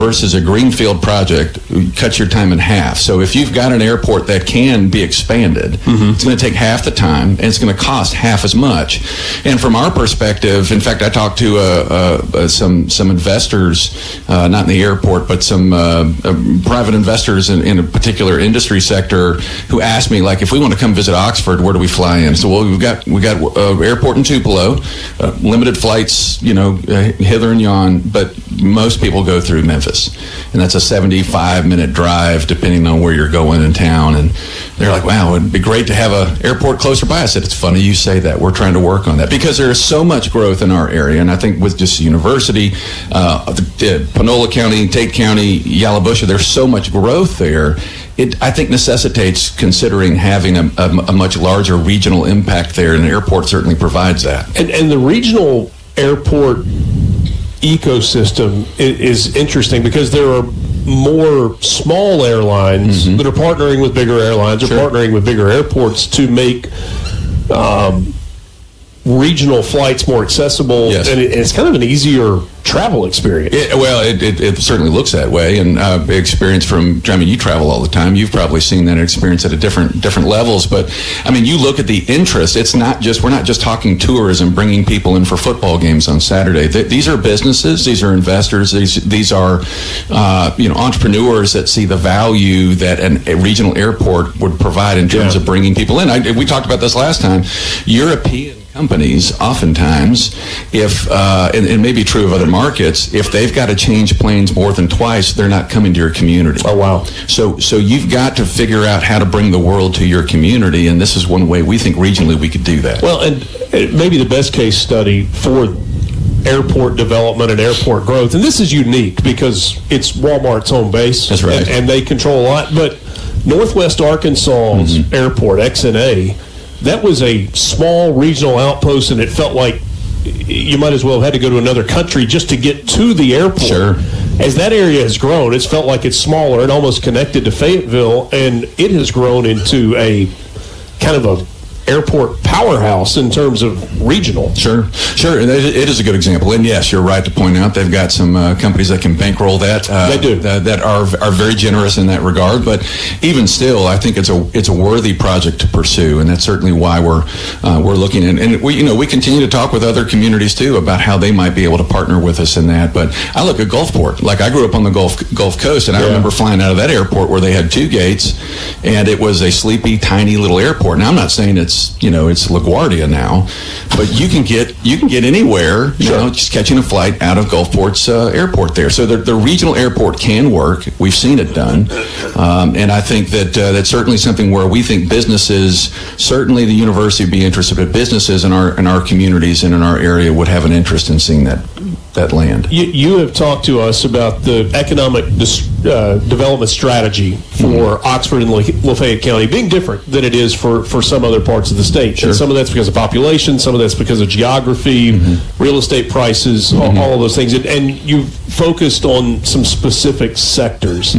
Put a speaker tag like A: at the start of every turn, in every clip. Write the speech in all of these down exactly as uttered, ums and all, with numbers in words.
A: versus a greenfield project, cut your time in half. So if you've got an airport that can be expanded, mm-hmm. it's going to take half the time, and it's going to cost half as much. And from our perspective, in fact, I talked to uh, uh, some some investors, uh, not in the airport, but some uh, uh, private investors in, in a particular industry sector who asked me, like, if we want to come visit Oxford, where do we fly in? So, well, we've got we got uh, airport in Tupelo, uh, limited flights, you know, uh, hither and yon, but most people go through Memphis. And that's a seventy-five minute drive, depending on where you're going in town. And they're like, wow, it'd be great to have an airport closer by. I said, it's funny you say that. We're trying to work on that because there is so much growth in our area. And I think with just university, uh, the, uh, Panola County, Tate County, Yalobusha, there's so much growth there. It, I think, necessitates considering having a, a, a much larger regional impact there. And the airport certainly provides that.
B: And, and the regional airport ecosystem is interesting because there are more small airlines mm-hmm. that are partnering with bigger airlines or sure. partnering with bigger airports to make um, regional flights more accessible.
A: Yes.
B: And it, it's kind of an easier travel experience.
A: It, well, it, it, it certainly looks that way, and uh, experience from. I mean, you travel all the time. You've probably seen that experience at a different different levels. But I mean, you look at the interest. It's not just we're not just talking tourism, bringing people in for football games on Saturday. Th- these are businesses. These are investors. These these are uh, you know entrepreneurs that see the value that an, a regional airport would provide in terms yeah. of bringing people in. I, we talked about this last time. European companies, oftentimes, if uh, and it may be true of other markets, if they've got to change planes more than twice, they're not coming to your community.
B: Oh, wow.
A: So so you've got to figure out how to bring the world to your community, and this is one way we think regionally we could do that.
B: Well, and maybe the best case study for airport development and airport growth, and this is unique because it's Walmart's home base.
A: That's right.
B: And, and they control a lot, but Northwest Arkansas's mm-hmm. airport, X N A, that was a small regional outpost, and it felt like you might as well have had to go to another country just to get to the airport.
A: Sure.
B: As that area has grown, it's felt like it's smaller and almost connected to Fayetteville, and it has grown into a kind of a airport powerhouse in terms of regional.
A: Sure, sure. It, it is a good example. And yes, you're right to point out they've got some uh, companies that can bankroll that. Uh,
B: they do.
A: That, that are are very generous in that regard. But even still, I think it's a it's a worthy project to pursue, and that's certainly why we're uh, we're looking at. And we you know we continue to talk with other communities too about how they might be able to partner with us in that. But I look at Gulfport. Like I grew up on the Gulf Gulf Coast, and I yeah. remember flying out of that airport where they had two gates, and it was a sleepy, tiny little airport. Now I'm not saying it's you know it's LaGuardia now, but you can get you can get anywhere you sure. know just catching a flight out of Gulfport's uh, airport there. So the, the regional airport can work. We've seen it done, um, and I think that uh, that's certainly something where we think businesses, certainly the university would be interested, but businesses in our in our communities and in our area would have an interest in seeing that that land.
B: You, you have talked to us about the economic dis, uh, development strategy for mm-hmm. Oxford and Lafayette County being different than it is for, for some other parts of the state.
A: Sure.
B: And some of that's because of population, some of that's because of geography, mm-hmm. real estate prices, mm-hmm. all, all of those things. And, and you've focused on some specific sectors.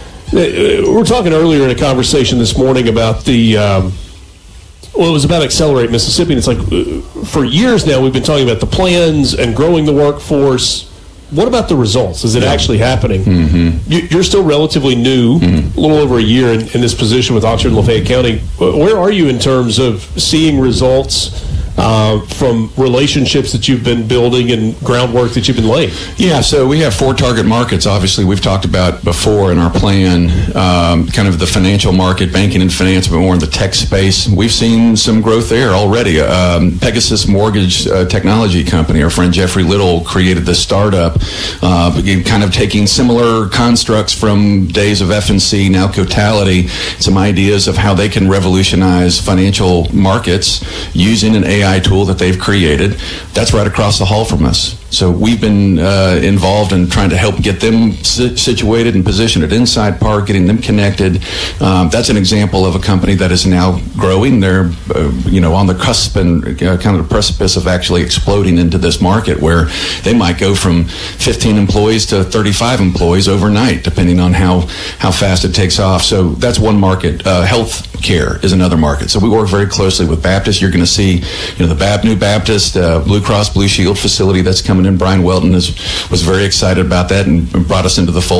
B: Mm. We were talking earlier in a conversation this morning about the... Um, Well, it was about Accelerate Mississippi, and it's like, uh, for years now, we've been talking about the plans and growing the workforce. What about the results? Is it yeah. actually happening? Mm-hmm. You, you're still relatively new, mm-hmm. a little over a year in, in this position with Oxford and Lafayette County. Where are you in terms of seeing results uh, from relationships that you've been building and groundwork that you've been laying?
A: Yeah, so we have four target markets. Obviously, we've talked about before in our plan, um, kind of the financial market, banking and finance, but more in the tech space. We've seen some growth there already. Um, Pegasus Mortgage uh, Technology Company, our friend Jeffrey Little created this startup, uh, kind of taking similar constructs from days of F and C, now Cotality, some ideas of how they can revolutionize financial markets using an A I tool that they've created. That's right across the hall from us. So we've been uh, involved in trying to help get them si- situated and positioned at Inside Park, getting them connected. Um, that's an example of a company that is now growing. They're, uh, you know, on the cusp and uh, kind of the precipice of actually exploding into this market where they might go from fifteen employees to thirty-five employees overnight, depending on how, how fast it takes off. So that's one market. Uh, health care is another market. So we work very closely with Baptist. You're going to see, you know, the Bab- new Baptist uh, Blue Cross Blue Shield facility that's coming coming in. Brian Welton is, was very excited about that and brought us into the fold